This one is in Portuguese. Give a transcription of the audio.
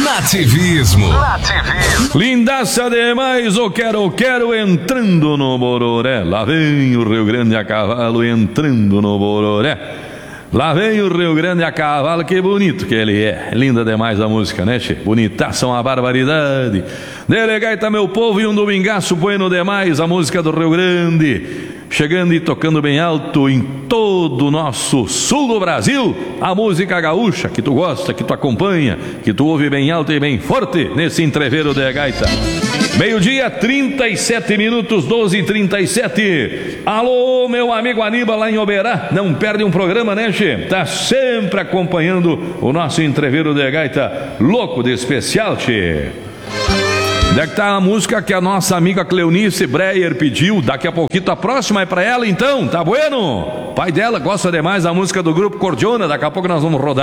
Nativismo. Lindaça demais, o quero entrando no Bororé. Lá vem o Rio Grande a cavalo entrando no Bororé. Lá vem o Rio Grande a cavalo, que bonito que ele é. Linda demais a música, né, che? Bonitaça, uma barbaridade. Delegaita, meu povo, e um domingaço bueno demais, a música do Rio Grande. Chegando e tocando bem alto em todo o nosso sul do Brasil. A música gaúcha que tu gosta, que tu acompanha, que tu ouve bem alto e bem forte nesse entreveiro de gaita. Meio-dia, 37 minutos, 12h37. Alô, meu amigo Aníbal lá em Oberá. Não perde um programa, né, che? Tá sempre acompanhando o nosso entreveiro de gaita louco de especial, che. Onde é que tá a música que a nossa amiga Cleonice Breyer pediu? Daqui a pouquinho a próxima é pra ela, então, tá bueno? O pai dela gosta demais da música do grupo Cordiona, daqui a pouco nós vamos rodar.